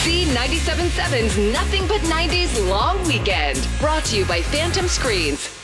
Z97.7's Nothing But 90s Long Weekend. Brought to you by Phantom Screens.